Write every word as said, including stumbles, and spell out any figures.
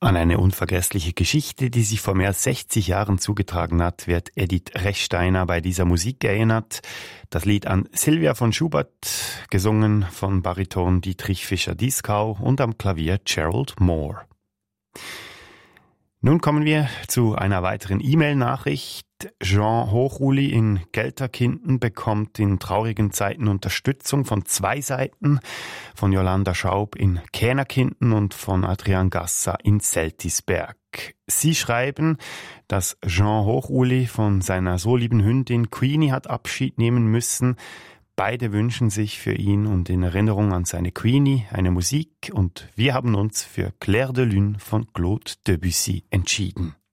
An eine unvergessliche Geschichte, die sich vor mehr als sechzig Jahren zugetragen hat, wird Edith Rechsteiner bei dieser Musik erinnert. Das Lied an Sylvia von Schubert, gesungen von Bariton Dietrich Fischer-Dieskau und am Klavier Gerald Moore. Nun kommen wir zu einer weiteren E-Mail-Nachricht. Jean Hochuli in Gelterkinden bekommt in traurigen Zeiten Unterstützung von zwei Seiten, von Jolanda Schaub in Kähnerkinden und von Adrian Gassa in Seltisberg. Sie schreiben, dass Jean Hochuli von seiner so lieben Hündin Queenie hat Abschied nehmen müssen. Beide wünschen sich für ihn und in Erinnerung an seine Queenie eine Musik und wir haben uns für Clair de Lune von Claude Debussy entschieden.